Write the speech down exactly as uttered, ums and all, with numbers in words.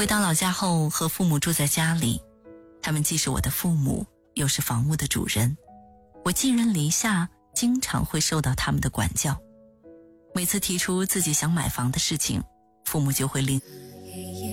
回到老家后，和父母住在家里，他们既是我的父母，又是房屋的主人，我寄人篱下，经常会受到他们的管教。每次提出自己想买房的事情，父母就会令